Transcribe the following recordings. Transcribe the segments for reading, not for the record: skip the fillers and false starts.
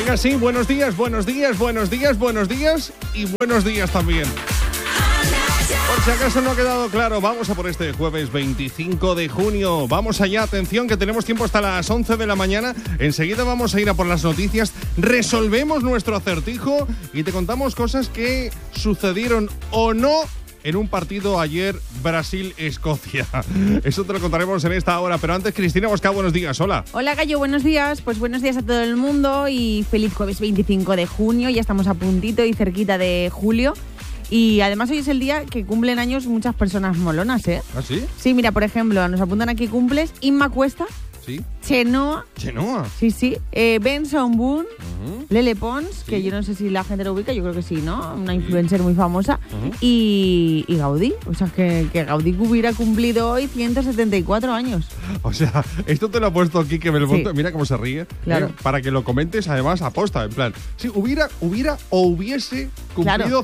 Venga, sí, buenos días y buenos días también. Por si acaso no ha quedado claro, vamos a por este jueves 25 de junio. Vamos allá, atención, que tenemos tiempo hasta las 11 de la mañana. Enseguida vamos a ir a por las noticias, resolvemos nuestro acertijo y te contamos cosas que sucedieron o no en un partido ayer Brasil-Escocia. Eso te lo contaremos en esta hora, pero antes Cristina Bosca, buenos días, hola. Hola Gallo, buenos días. Pues buenos días a todo el mundo y feliz jueves 25 de junio. Ya estamos a puntito y cerquita de julio. Y además hoy es el día que cumplen años muchas personas molonas, ¿eh? ¿Ah, sí? Sí, mira, por ejemplo, nos apuntan aquí cumples Inma Cuesta, Sí. Chenoa, sí, Benson Boone, Lele Pons, que yo no sé si la gente lo ubica, yo creo que sí, ¿no? Una influencer muy famosa, y Gaudí, o sea, que Gaudí hubiera cumplido hoy 174 años. O sea, esto te lo ha puesto aquí, que me lo pongo, mira cómo se ríe, claro. Para que lo comentes además aposta, en plan, sí, hubiera o hubiese cumplido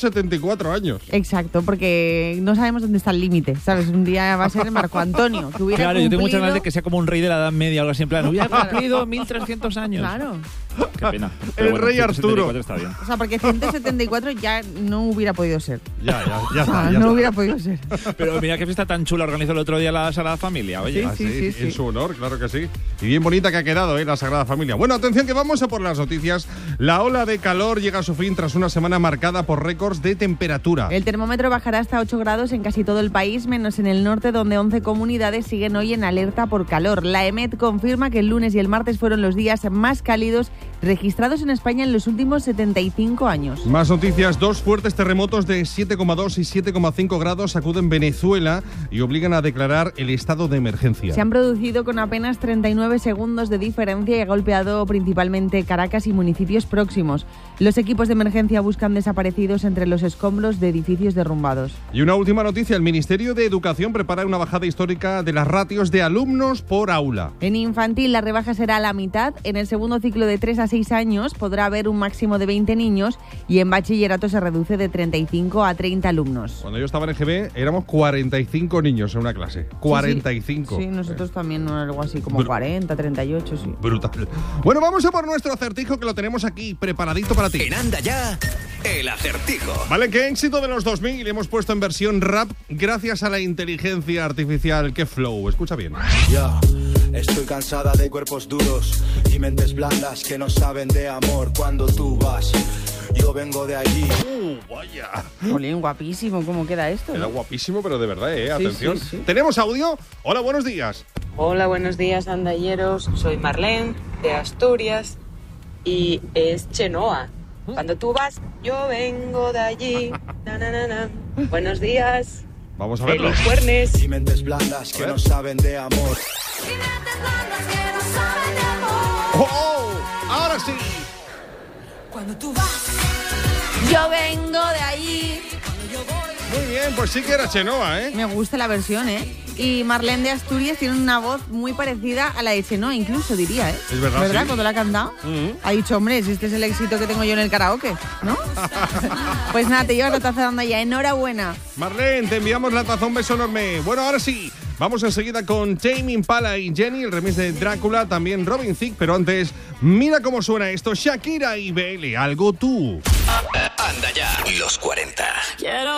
174 años. Exacto, porque no sabemos dónde está el límite, ¿sabes? Un día va a ser Marco Antonio, que hubiera Claro, cumplido... yo tengo muchas ganas de que sea como un rey de la Edad Media o algo así, en plan, hubiera cumplido 1300 años. Claro. Qué pena. El rey Arturo. Está bien. O sea, porque 174 ya no hubiera podido ser. Ya No hubiera podido ser. Pero mira qué fiesta tan chula organizó el otro día la Sagrada Familia, oye. Sí. En su honor, claro que sí. Y bien bonita que ha quedado, la Sagrada Familia. Bueno, atención que vamos a por las noticias. La ola de calor llega a su fin tras una semana marcada por récords de temperatura. El termómetro bajará hasta 8 grados en casi todo el país, menos en el norte, donde 11 comunidades siguen hoy en alerta por calor. La EMET confirma que el lunes y el martes fueron los días más cálidos registrados en España en los últimos 75 años. Más noticias. 2 fuertes terremotos de 7,2 y 7,5 grados sacuden Venezuela y obligan a declarar el estado de emergencia. Se han producido con apenas 39 segundos de diferencia y ha golpeado principalmente Caracas y municipios próximos. Los equipos de emergencia buscan desaparecidos entre los escombros de edificios derrumbados. Y una última noticia. El Ministerio de Educación prepara una bajada histórica de las ratios de alumnos por aula. En infantil la rebaja será a la mitad. En el segundo ciclo de 3 a 6 años podrá haber un máximo de 20 niños y en bachillerato se reduce de 35 a 30 alumnos. Cuando yo estaba en EGB éramos 45 niños en una clase. 45. Sí, nosotros también algo así como 40, 38, sí. Brutal. Bueno, vamos a por nuestro acertijo que lo tenemos aquí preparadito para ti. En Anda Ya, el acertijo. Vale, qué éxito de los 2000 hemos puesto en versión rap gracias a la inteligencia artificial. Qué flow, escucha bien. Ya, estoy cansada de cuerpos duros y mentes blandas que no saben de amor. Cuando tú vas, yo vengo de allí. Vaya. Jolín, guapísimo, ¿cómo queda esto? Era ¿no? guapísimo, pero de verdad, Sí, atención. sí. ¿Tenemos audio? Hola, buenos días. Hola, buenos días, andalleros. Soy Marlene, de Asturias, y es Chenoa. Cuando tú vas, yo vengo de allí. Na, na, na, na. Buenos días. Vamos a verlo. Feliz Juernes. Y mentes blandas que no saben de amor. ¡Oh! ¡Ahora sí! Cuando tú vas, Yo vengo de ahí. Muy bien, pues sí que era Chenoa, ¿eh? Me gusta la versión, ¿eh? Y Marlene de Asturias tiene una voz muy parecida a la de Chenoa, incluso diría, ¿eh? Es verdad, sí. Cuando la ha cantado. Ha dicho, hombre, si este es el éxito que tengo yo en el karaoke, ¿no? Pues nada, te llevas la taza de Anda Ya. Enhorabuena. Marlene, te enviamos la taza, un beso enorme. Bueno, ahora sí, vamos enseguida con Tame Impala y Jenny, el remix de Drácula, también Robin Thicke, pero antes, mira cómo suena esto, Shakira y BL, algo tú. Anda Ya, los 40. quiero